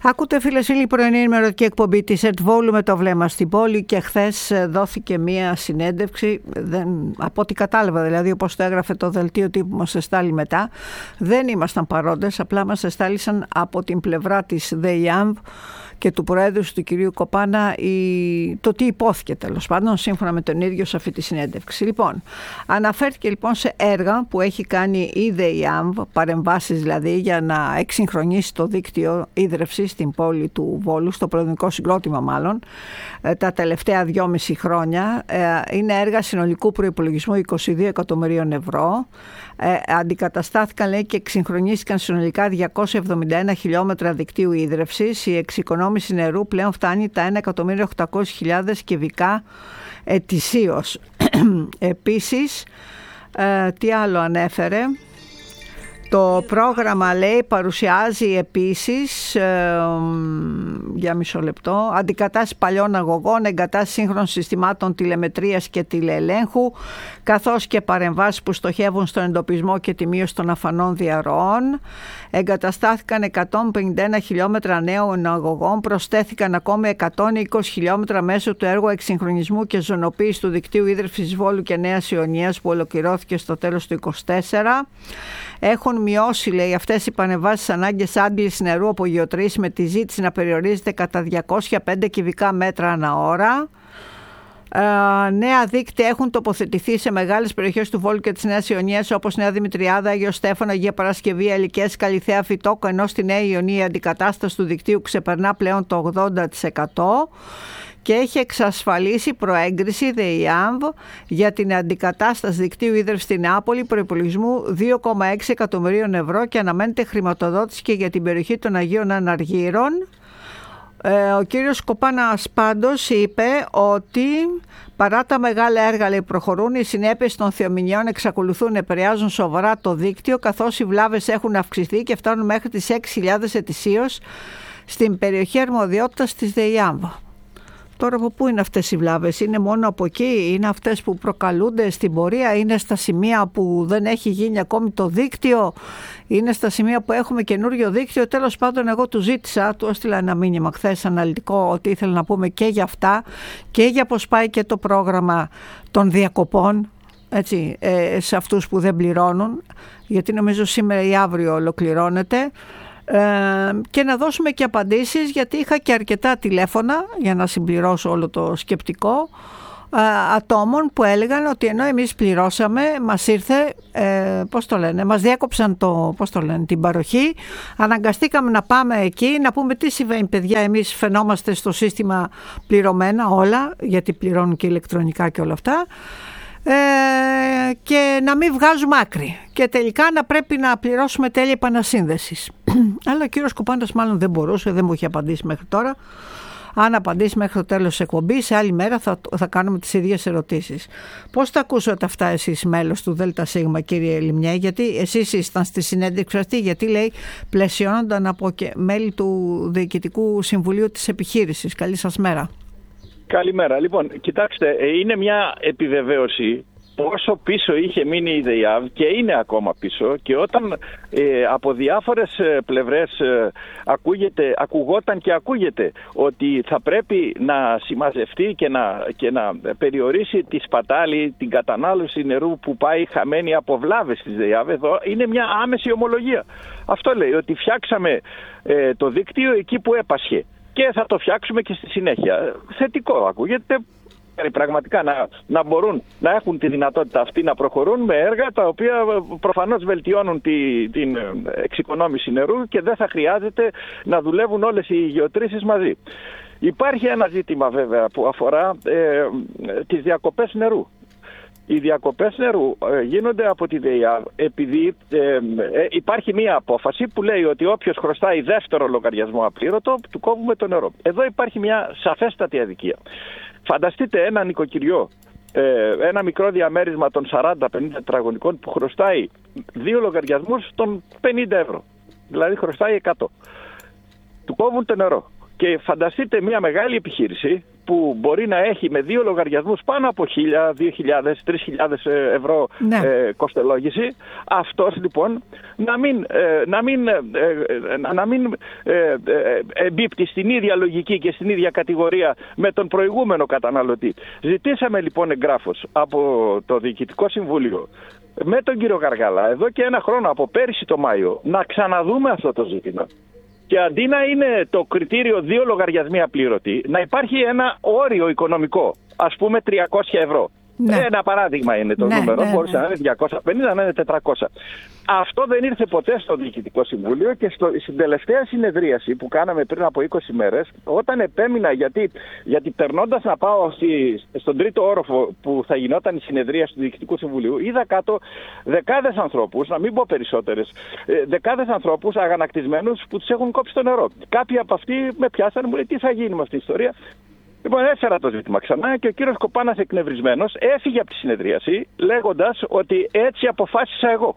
Ακούτε φίλες φίλοι πρωινή ενημερωτική εκπομπή της ΕΡΤ-Βόλου με το βλέμμα στην πόλη και χθες δόθηκε μία συνέντευξη, από ό,τι κατάλαβα δηλαδή όπως το έγραφε το δελτίο τύπου που μας εστάλει μετά, δεν ήμασταν παρόντες, απλά μας εστάλησαν από την πλευρά της ΔΕΙΑΜΒ και του Προέδρου του κυρίου Κοπάνα το τι υπόθηκε τέλος πάντων σύμφωνα με τον ίδιο σε αυτή τη συνέντευξη. Λοιπόν, αναφέρθηκε λοιπόν σε έργα που έχει κάνει η ΔΕΙΑΜΒ, παρεμβάσεις δηλαδή για να εξυγχρονίσει το δίκτυο ίδρευσης στην πόλη του Βόλου, στο προεδρικό συγκρότημα μάλλον, τα τελευταία 2,5 χρόνια. Είναι έργα συνολικού προϋπολογισμού 22 εκατομμυρίων ευρώ. Αντικαταστάθηκαν λέει και εξυγχρονίστηκαν συνολικά 271 χιλιόμετρα δικτύου ίδρευσης. Η εξοικονόμηση νερού πλέον φτάνει τα 1.800.000 κυβικά ετησίως. Επίσης, τι άλλο ανέφερε? Το πρόγραμμα λέει παρουσιάζει επίσης, για μισό λεπτό, αντικατάσταση παλιών αγωγών, εγκατάσταση σύγχρονων συστημάτων τηλεμετρίας και τηλεελέγχου, καθώς και παρεμβάσεις που στοχεύουν στον εντοπισμό και τη μείωση των αφανών διαρροών. Εγκαταστάθηκαν 151 χιλιόμετρα νέων αγωγών, προσθέθηκαν ακόμη 120 χιλιόμετρα μέσω του έργου εξυγχρονισμού και ζωνοποίησης του δικτύου ίδρυυσης Βόλου και Νέας Ιωνίας που ολοκληρώθηκε στο τέλος του 2024. Έχουν μειώσει, λέει, αυτές οι παρεμβάσεις ανάγκες άντλησης νερού από γεωτρήσεις με τη ζήτηση να περιορίζεται κατά 205 κυβικά μέτρα ανά ώρα. Νέα δίκτυα έχουν τοποθετηθεί σε μεγάλες περιοχές του Βόλου και της Νέας Ιωνίας όπως Νέα Δημητριάδα, Άγιο Στέφανο, Αγία Παρασκευή, Ελικές, Καλιθέα, Φυτόκο, ενώ στη Νέα Ιωνία η αντικατάσταση του δικτύου ξεπερνά πλέον το 80%. Και έχει εξασφαλίσει προέγκριση ΔΕΙΑΜΒ για την αντικατάσταση δικτύου ίδρυυσης στην Νεάπολη προϋπολογισμού 2,6 εκατομμυρίων ευρώ και αναμένεται χρηματοδότηση και για την περιοχή των Αγίων Αναργύρων. Ο κύριος Κοπάνας πάντως είπε ότι παρά τα μεγάλα έργα που προχωρούν, οι συνέπειες των θεομηνιών εξακολουθούν να επηρεάζουν σοβαρά το δίκτυο, καθώς οι βλάβες έχουν αυξηθεί και φτάνουν μέχρι τις 6.000 ετησίως στην περιοχή αρμοδιότητας της ΔΕΙΑΜΒ. Τώρα από πού είναι αυτές οι βλάβες? Είναι μόνο από εκεί? Είναι αυτές που προκαλούνται στην πορεία? Είναι στα σημεία που δεν έχει γίνει ακόμη το δίκτυο? Είναι στα σημεία που έχουμε καινούριο δίκτυο? Τέλος πάντων, εγώ του ζήτησα, του έστειλα ένα μήνυμα χθες αναλυτικό ότι ήθελα να πούμε και για αυτά και για πώς πάει και το πρόγραμμα των διακοπών, έτσι, σε αυτούς που δεν πληρώνουν, γιατί νομίζω σήμερα ή αύριο ολοκληρώνεται. Και να δώσουμε και απαντήσεις, γιατί είχα και αρκετά τηλέφωνα για να συμπληρώσω όλο το σκεπτικό ατόμων που έλεγαν ότι ενώ εμείς πληρώσαμε, μας ήρθε, μας διέκοψαν την παροχή, αναγκαστήκαμε να πάμε εκεί να πούμε τι συμβαίνει παιδιά, εμείς φαινόμαστε στο σύστημα πληρωμένα όλα, γιατί πληρώνουν και ηλεκτρονικά και όλα αυτά, και να μην βγάζουμε άκρη και τελικά να πρέπει να πληρώσουμε τέλη επανασύνδεσης. Αλλά ο κύριος Κοπάνας μάλλον δεν μπορούσε, δεν μου είχε απαντήσει μέχρι τώρα. Αν απαντήσει μέχρι το τέλος της εκπομπής, άλλη μέρα θα κάνουμε τις ίδιες ερωτήσεις. Πώς τα ακούσατε αυτά εσείς, μέλος του ΔΣ, κύριε Λιμνιέ? Γιατί εσείς ήσταν στη συνέντευξη αυτή, γιατί λέει πλαισιώνονταν από και μέλη του Διοικητικού Συμβουλίου της Επιχείρησης. Καλή σας μέρα. Καλημέρα. Λοιπόν, κοιτάξτε, είναι μια επιβεβαίωση πόσο πίσω είχε μείνει η ΔΕΙΑΜΒ και είναι ακόμα πίσω, και όταν από διάφορες πλευρές ακουγόταν και ακούγεται ότι θα πρέπει να συμμαζευτεί και να περιορίσει τη σπατάλη, την κατανάλωση νερού που πάει χαμένη από βλάβες της ΔΕΙΑΜΒ, εδώ είναι μια άμεση ομολογία. Αυτό λέει, ότι φτιάξαμε το δίκτυο εκεί που έπασχε και θα το φτιάξουμε και στη συνέχεια. Θετικό ακούγεται. Πραγματικά να μπορούν να έχουν τη δυνατότητα αυτή να προχωρούν με έργα τα οποία προφανώς βελτιώνουν την εξοικονόμηση νερού και δεν θα χρειάζεται να δουλεύουν όλες οι γεωτρήσεις μαζί. Υπάρχει ένα ζήτημα βέβαια που αφορά τις διακοπές νερού. Οι διακοπές νερού γίνονται από τη ΔΕΙΑΜΒ επειδή υπάρχει μία απόφαση που λέει ότι όποιος χρωστάει δεύτερο λογαριασμό απλήρωτο, του κόβουμε το νερό. Εδώ υπάρχει μια σαφέστατη αδικία. Φανταστείτε ένα νοικοκυριό, ένα μικρό διαμέρισμα των 40-50 τετραγωνικών που χρωστάει 2 λογαριασμούς των 50 ευρώ. Δηλαδή χρωστάει 100. Του κόβουν το νερό. Και φανταστείτε μια μεγάλη επιχείρηση που μπορεί να έχει με 2 λογαριασμούς πάνω από 1.000, 2.000, 3.000 ευρώ κοστολόγηση, αυτός λοιπόν να μην εμπίπτει στην ίδια λογική και στην ίδια κατηγορία με τον προηγούμενο καταναλωτή. Ζητήσαμε λοιπόν εγγράφος από το Διοικητικό Συμβούλιο με τον κύριο Γαργάλα εδώ και 1 χρόνο, από πέρυσι το Μάιο, να ξαναδούμε αυτό το ζήτημα. Και αντί να είναι το κριτήριο 2 λογαριασμοί απλήρωτοι, να υπάρχει ένα όριο οικονομικό, ας πούμε 300 ευρώ. Ναι. Ένα παράδειγμα είναι το νούμερο, μπορούσε να είναι 250, να είναι 400. Αυτό δεν ήρθε ποτέ στο Διοικητικό Συμβούλιο και στην τελευταία συνεδρίαση που κάναμε πριν από 20 μέρες, όταν επέμεινα γιατί περνώντας να πάω στον 3ο όροφο που θα γινόταν η συνεδρίαση του Διοικητικού Συμβουλίου, είδα κάτω δεκάδες ανθρώπους, να μην πω περισσότερες, δεκάδες ανθρώπους αγανακτισμένους που τους έχουν κόψει το νερό. Κάποιοι από αυτοί με πιάσανε, μου λέει τι θα γίνει με αυτή η ιστορία. Λοιπόν, έφερα το ζήτημα ξανά και ο κύριος Κοπάνας, εκνευρισμένος, έφυγε από τη συνεδρίαση λέγοντας ότι έτσι αποφάσισα εγώ.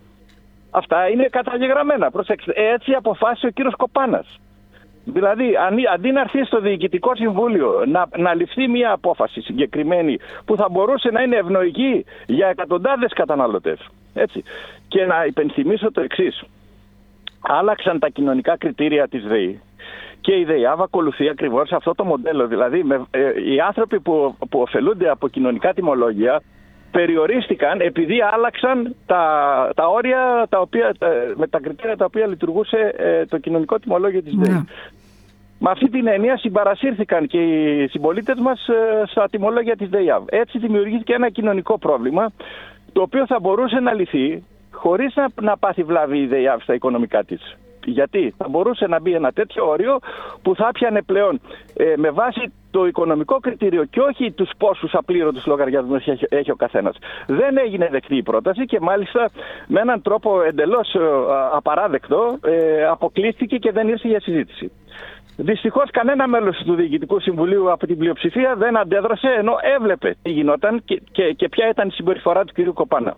Αυτά είναι καταγεγραμμένα. Προσέξτε, έτσι αποφάσισε ο κύριος Κοπάνας. Δηλαδή, αντί να έρθει στο Διοικητικό Συμβούλιο να ληφθεί μια απόφαση συγκεκριμένη που θα μπορούσε να είναι ευνοϊκή για εκατοντάδες καταναλωτές. Έτσι. Και να υπενθυμίσω το εξής. Άλλαξαν τα κοινωνικά κριτήρια της ΔΕΗ. Και η ΔΕΙΑΒ ακολουθεί ακριβώς αυτό το μοντέλο. Δηλαδή, οι άνθρωποι που ωφελούνται από κοινωνικά τιμολόγια περιορίστηκαν επειδή άλλαξαν τα όρια με τα κριτήρια τα οποία λειτουργούσε το κοινωνικό τιμολόγιο της ΔΕΗ. Με αυτή την έννοια συμπαρασύρθηκαν και οι συμπολίτες μας στα τιμολόγια της ΔΕΙΑΒ. Έτσι δημιουργήθηκε ένα κοινωνικό πρόβλημα το οποίο θα μπορούσε να λυθεί χωρίς να πάθει βλάβη η ΔΕΙΑΒ στα οικονομικά της. Γιατί θα μπορούσε να μπει ένα τέτοιο όριο που θα πιανε πλέον με βάση το οικονομικό κριτήριο και όχι τους πόσους απλήρωτους λογαριασμούς έχει ο καθένας. Δεν έγινε δεκτή η πρόταση και μάλιστα με έναν τρόπο εντελώς απαράδεκτο αποκλείστηκε και δεν ήρθε για συζήτηση. Δυστυχώς κανένα μέλος του Διοικητικού Συμβουλίου από την πλειοψηφία δεν αντέδρασε, ενώ έβλεπε τι γινόταν και ποια ήταν η συμπεριφορά του κ. Κοπάνα.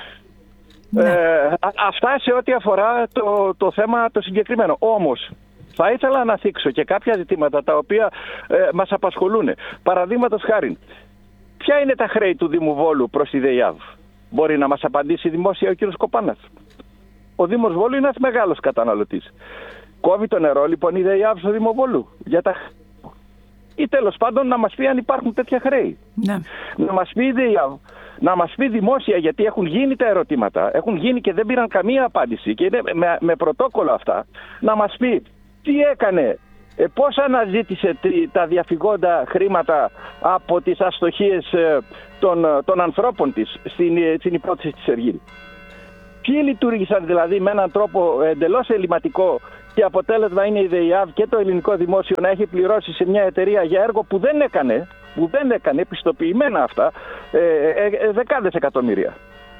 Αυτά σε ό,τι αφορά το θέμα το συγκεκριμένο. Όμως θα ήθελα να θίξω και κάποια ζητήματα τα οποία μας απασχολούν. Παραδείγματος χάριν, ποια είναι τα χρέη του Δήμου Βόλου προς τη ΔΕΙΑΒ? Μπορεί να μας απαντήσει δημόσια ο κύριος Κοπάνας? Ο Δήμος Βόλου είναι ένας μεγάλος καταναλωτής. Κόβει το νερό λοιπόν η ΔΕΙΑΒ στο Δήμο Βόλου για τα... ή τέλος πάντων να μας πει αν υπάρχουν τέτοια χρέη. Να μας πει η ΔΕΙΑΒ, να μας πει δημόσια, γιατί έχουν γίνει τα ερωτήματα, έχουν γίνει και δεν πήραν καμία απάντηση και είναι με πρωτόκολλο αυτά, να μας πει τι έκανε, πώς αναζήτησε τα διαφυγόντα χρήματα από τις αστοχίες των ανθρώπων της στην υπόθεση της Αιγύρη. Ποιοι λειτουργήσαν δηλαδή με έναν τρόπο εντελώς ελληματικό και αποτέλεσμα είναι η ΔΕΙΑΒ και το ελληνικό δημόσιο να έχει πληρώσει σε μια εταιρεία για έργο που δεν έκανε επιστοποιημένα αυτά δεκάδες εκατομμύρια.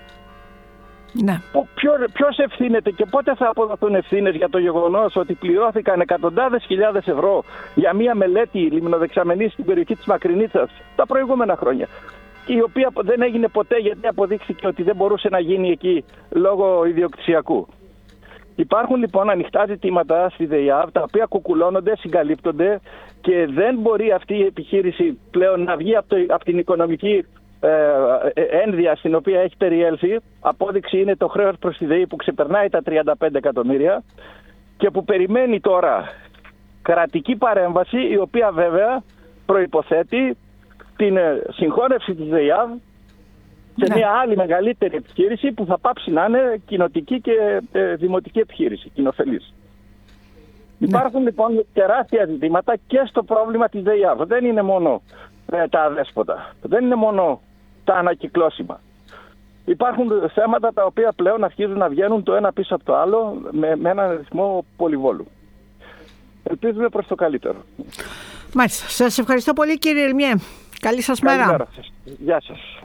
Ναι. Ποιος ευθύνεται και πότε θα αποδοθούν ευθύνες για το γεγονός ότι πληρώθηκαν εκατοντάδες χιλιάδες ευρώ για μια μελέτη λιμνοδεξαμενής στην περιοχή της Μακρινίτσας τα προηγούμενα χρόνια, η οποία δεν έγινε ποτέ γιατί αποδείχθηκε ότι δεν μπορούσε να γίνει εκεί λόγω ιδιοκτησιακού. Υπάρχουν λοιπόν ανοιχτά ζητήματα στη ΔΕΙΑΒ τα οποία κουκουλώνονται, συγκαλύπτονται και δεν μπορεί αυτή η επιχείρηση πλέον να βγει από την οικονομική ένδυα στην οποία έχει περιέλθει. Απόδειξη είναι το χρέος προς τη ΔΕΗ που ξεπερνάει τα 35 εκατομμύρια και που περιμένει τώρα κρατική παρέμβαση, η οποία βέβαια προϋποθέτει την συγχώνευση της ΔΕΙΑΒ σε μια άλλη μεγαλύτερη επιχείρηση που θα πάψει να είναι κοινοτική και δημοτική επιχείρηση, κοινοφελής. Υπάρχουν λοιπόν τεράστια ζητήματα και στο πρόβλημα της ΔΕΙΑΒ. Δεν είναι μόνο τα αδέσποτα, δεν είναι μόνο τα ανακυκλώσιμα. Υπάρχουν θέματα τα οποία πλέον αρχίζουν να βγαίνουν το ένα πίσω από το άλλο με έναν ρυθμό πολυβόλου. Ελπίζουμε προς το καλύτερο. Μάλιστα. Σας ευχαριστώ πολύ κύριε Ελμιέ. Καλή σας μέρα. Καλημέρα σας. Γεια σας.